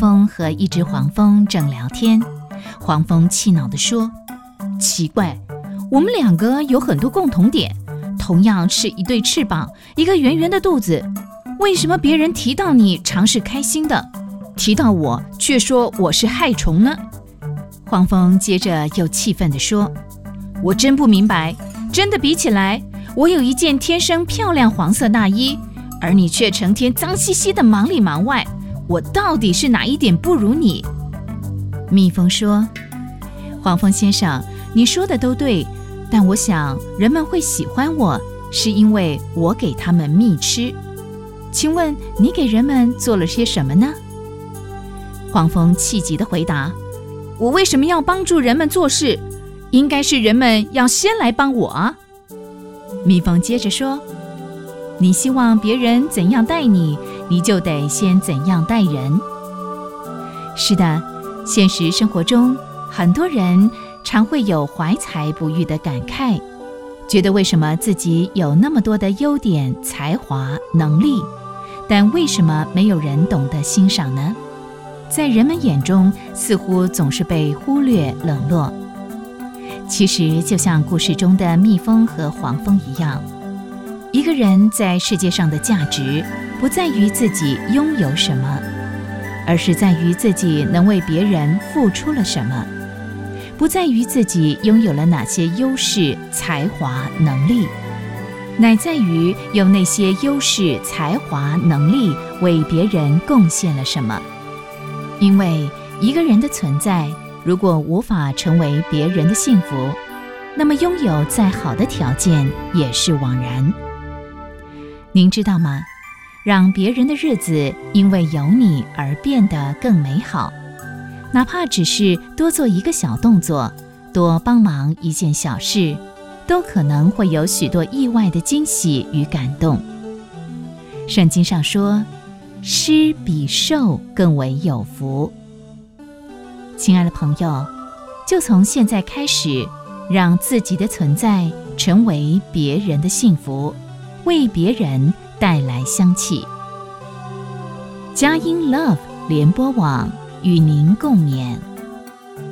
蜂和一只黄蜂正聊天，黄蜂气恼地说：奇怪，我们两个有很多共同点，同样是一对翅膀，一个圆圆的肚子，为什么别人提到你常是开心的，提到我却说我是害虫呢？黄蜂接着又气愤地说：我真不明白，真的比起来，我有一件天生漂亮黄色大衣，而你却成天脏兮兮的忙里忙外，我到底是哪一点不如你？蜜蜂说：黄蜂先生，你说的都对，但我想人们会喜欢我，是因为我给他们蜜吃。请问你给人们做了些什么呢？黄蜂气急地回答：我为什么要帮助人们做事？应该是人们要先来帮我啊。蜜蜂接着说：你希望别人怎样待你，你就得先怎样待人。是的，现实生活中很多人常会有怀才不遇的感慨，觉得为什么自己有那么多的优点、才华、能力，但为什么没有人懂得欣赏呢？在人们眼中似乎总是被忽略冷落。其实就像故事中的蜜蜂和黄蜂一样，一个人在世界上的价值不在于自己拥有什么，而是在于自己能为别人付出了什么，不在于自己拥有了哪些优势、才华、能力，乃在于用那些优势、才华、能力为别人贡献了什么。因为一个人的存在，如果无法成为别人的幸福，那么拥有再好的条件也是枉然。您知道吗？让别人的日子因为有你而变得更美好，哪怕只是多做一个小动作，多帮忙一件小事，都可能会有许多意外的惊喜与感动。圣经上说，施比受更为有福。亲爱的朋友，就从现在开始，让自己的存在成为别人的幸福，为别人带来香气。佳音 Love 联播网与您共勉。